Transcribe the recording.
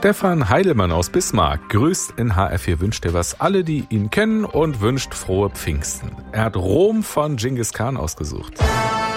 Stefan Heidelmann aus Bismarck grüßt in HR4 Wünscht dir was alle, die ihn kennen, und wünscht frohe Pfingsten. Er hat Rom von Genghis Khan ausgesucht.